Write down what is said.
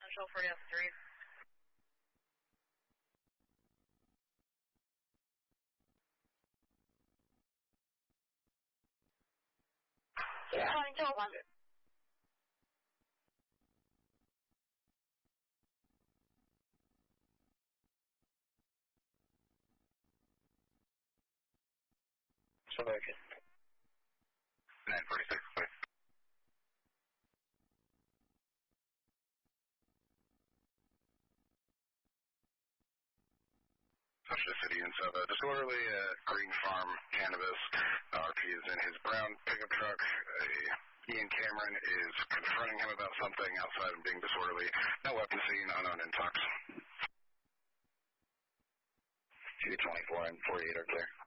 show for S3. Yeah, I don't want it. So back in. 946, please. Touch the city and so disorderly Green Farm Cannabis. RP is in his brown pickup truck. Ian Cameron is confronting him about something outside and being disorderly. No weapon seen, unknown intox. 224 and 48 are clear.